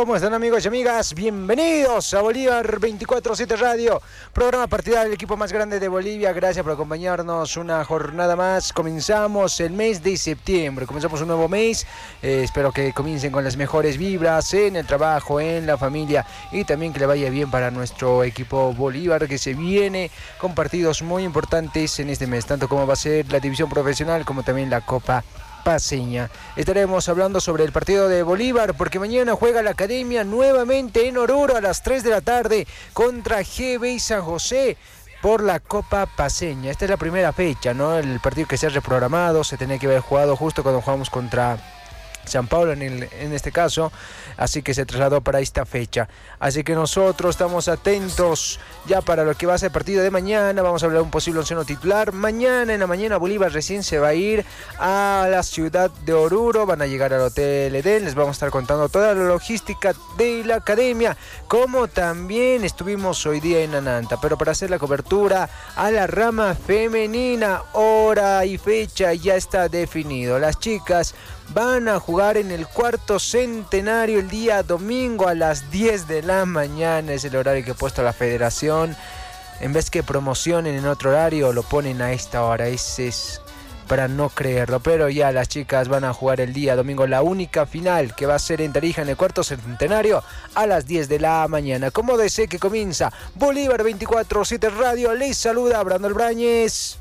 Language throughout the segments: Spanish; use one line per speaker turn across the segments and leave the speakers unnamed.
¿Cómo están, amigos y amigas? Bienvenidos a Bolívar 24/7 Radio, programa partidario del equipo más grande de Bolivia. Gracias por acompañarnos una jornada más. Comenzamos el mes de septiembre, comenzamos un nuevo mes. Espero que comiencen con las mejores vibras en el trabajo, en la familia, y también que le vaya bien para nuestro equipo Bolívar, que se viene con partidos muy importantes en este mes, tanto como va a ser la división profesional como también la Copa Paceña. Estaremos hablando sobre el partido de Bolívar, porque mañana juega la Academia nuevamente en Oruro a las 3 de la tarde contra GB San José por la Copa Paceña. Esta es la primera fecha, ¿no? El partido que se ha reprogramado, se tenía que haber jugado justo cuando jugamos contra San Pablo en este caso, así que se trasladó para esta fecha. Así que nosotros estamos atentos ya para lo que va a ser el partido de mañana. Vamos a hablar de un posible onceno titular. Mañana en la mañana Bolívar recién se va a ir a la ciudad de Oruro, van a llegar al Hotel Edén, les vamos a estar contando toda la logística de la Academia, como también estuvimos hoy día en Ananta, pero para hacer la cobertura a la rama femenina, hora y fecha ya está definido. Las chicas van a jugar en el cuarto centenario el día domingo a las 10 de la mañana. Es el horario que ha puesto la federación. En vez que promocionen en otro horario, lo ponen a esta hora. Ese es para no creerlo. Pero ya las chicas van a jugar el día domingo la única final, que va a ser en Tarija, en el cuarto centenario, a las 10 de la mañana. Como desee que comienza Bolívar 24/7 Radio, les saluda Brandon Brañez.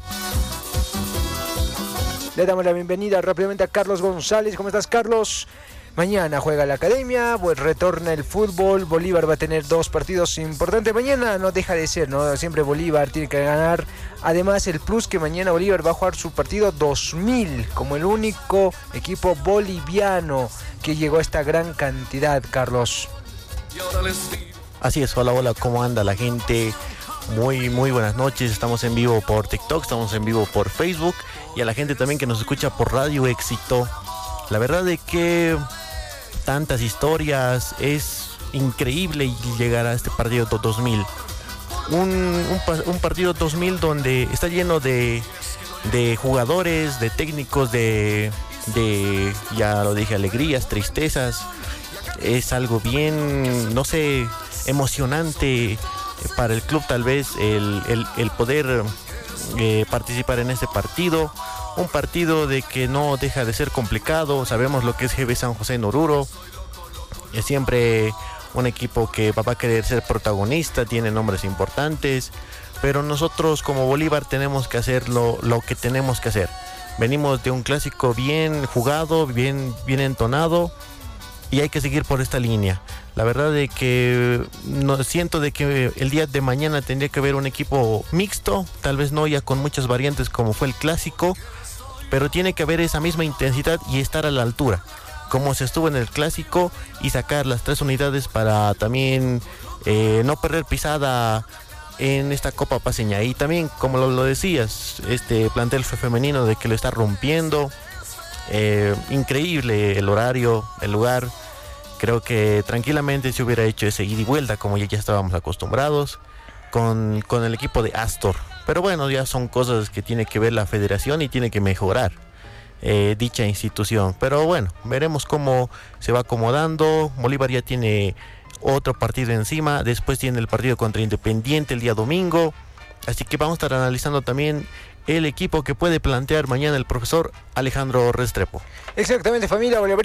Le damos la bienvenida rápidamente a Carlos González. ¿Cómo estás, Carlos? Mañana juega la Academia, pues retorna el fútbol. Bolívar va a tener dos partidos importantes. Mañana no deja de ser, ¿no? Siempre Bolívar tiene que ganar. Además, el plus que mañana Bolívar va a jugar su partido 2000 como el único equipo boliviano que llegó a esta gran cantidad, Carlos.
Así es, hola, ¿cómo anda la gente? Muy buenas noches, estamos en vivo por TikTok, estamos en vivo por Facebook, y a la gente también que nos escucha por Radio Éxito. La verdad de que tantas historias, es increíble llegar a este partido 2000. Un partido 2000 donde está lleno de jugadores, de técnicos, de ya lo dije, alegrías, tristezas. Es algo bien, no sé, emocionante para el club, tal vez el poder participar en este partido. Un partido de que no deja de ser complicado. Sabemos lo que es GB San José en Oruro. Es siempre un equipo que va a querer ser protagonista, tiene nombres importantes, pero nosotros como Bolívar tenemos que hacer lo que tenemos que hacer. Venimos de un clásico bien jugado, bien entonado, y hay que seguir por esta línea. La verdad de que no, siento de que el día de mañana tendría que haber un equipo mixto, tal vez no ya con muchas variantes como fue el clásico, pero tiene que haber esa misma intensidad y estar a la altura, como se estuvo en el clásico, y sacar las 3 unidades para también no perder pisada en esta Copa Paceña. Y también, como lo decías, este plantel femenino de que lo está rompiendo. Increíble el horario, el lugar. Creo que tranquilamente se hubiera hecho ese ida y vuelta como ya estábamos acostumbrados con el equipo de Astor. Pero bueno, ya son cosas que tiene que ver la federación y tiene que mejorar dicha institución. Pero bueno, veremos cómo se va acomodando. Bolívar ya tiene otro partido encima, después tiene el partido contra Independiente el día domingo. Así que vamos a estar analizando también el equipo que puede plantear mañana el profesor Alejandro Restrepo.
Exactamente, familia Bolívar.